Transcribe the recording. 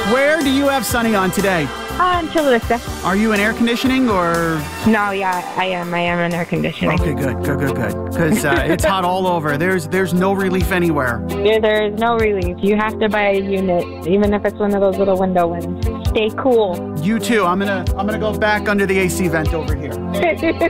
Where do you have sunny on today? In Chula Vista. Are you in air conditioning or? No, yeah, I am in air conditioning. Okay, good. Because it's hot all over. There's no relief anywhere. There's no relief. You have to buy a unit, even if it's one of those little window ones. Stay cool. You too. I'm gonna go back under the AC vent over here.